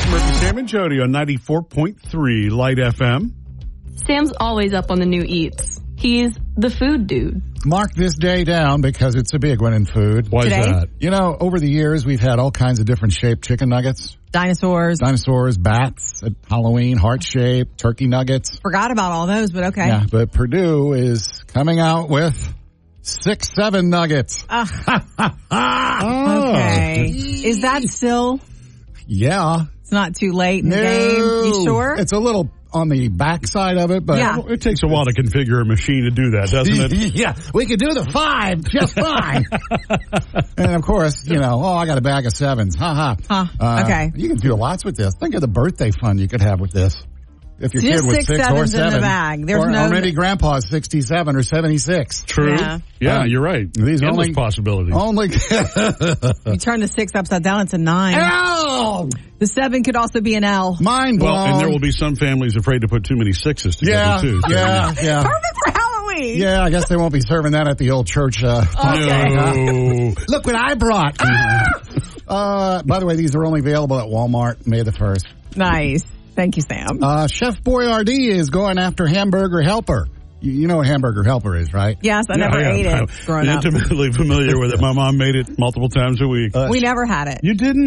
Murphy, Sam, and Jody on 94.3 Light FM. Sam's always up on the new eats. He's the food dude. Mark this day down because it's a big one in food. Why is Today? that? You know, over the years, we've had all kinds of different shaped chicken nuggets. Dinosaurs. Bats at Halloween, heart-shaped, turkey nuggets. Forgot about all those, but okay. Yeah, but Purdue is coming out with 6-7 nuggets. Okay. Is that still? Yeah. It's not too late in the game. You sure? It's a little on the backside of it, but Yeah. Well, it takes a while to configure a machine to do that, doesn't it? yeah, we could do the 5 just fine. And of course, you know, I got a bag of 7s. Ha ha. Okay. You can do lots with this. Think of the birthday fun you could have with this. If your Just kid was 6 6 or sevens in 7. the bag. There's or no- maybe grandpa's 67 or 76. True. Yeah. You're right. These Endless only- possibilities. Only. You turn the 6 upside down, it's a 9. Ow! The 7 could also be an L. Mind blown. Well, and there will be some families afraid to put too many 6s together, yeah, too. yeah. Perfect for Halloween. Yeah, I guess they won't be serving that at the old church. No. Look what I brought. By the way, these are only available at Walmart May the 1st. Nice. Thank you, Sam. Chef Boyardee is going after Hamburger Helper. You know what Hamburger Helper is, right? Yes, I never ate it growing up. Intimately familiar with it. My mom made it multiple times a week. We never had it. You didn't?